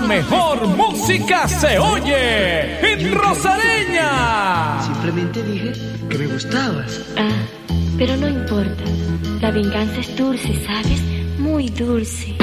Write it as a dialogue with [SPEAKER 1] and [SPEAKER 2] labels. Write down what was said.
[SPEAKER 1] mejor música se oye en Rosareña.
[SPEAKER 2] Simplemente dije que me gustabas.
[SPEAKER 3] Ah, pero no importa. La venganza es dulce, ¿sabes? Muy dulce.